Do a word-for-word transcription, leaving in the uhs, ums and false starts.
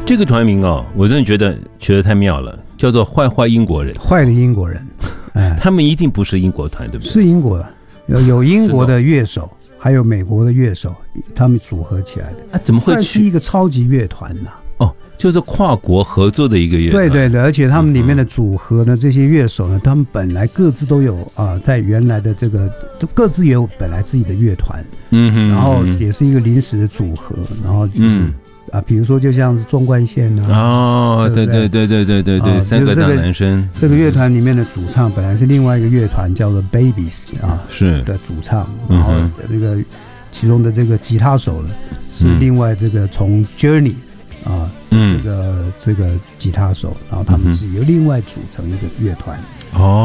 这个团名哦，我真的觉得觉得太妙了，叫做坏坏英国人。 坏的英国人，哎， 他们一定不是英国团，对不对？ 是英国的，有有英国的乐手，还有美国的乐手，他们组合起来的。 啊，怎么会算是一个超级乐团呐？ 哦，就是跨国合作的一个乐团。 对对对，而且他们里面的组合呢，这些乐手呢，他们本来各自都有啊、呃，在原来的这个都各自也有本来自己的乐团， 嗯哼， 然后也是一个临时的组合，然后就是。嗯啊，比如说就像是纵贯线啊， 哦，对对对对对对对，啊、三个大男生。 这个乐团里面的主唱本来是另外一个乐团叫做 Babies 啊， 是的主唱，然后那个其中的这个吉他手呢是另外这个从 Journey 啊，嗯、这个这个吉他手，然后他们自己又另外组成一个乐团。 哦。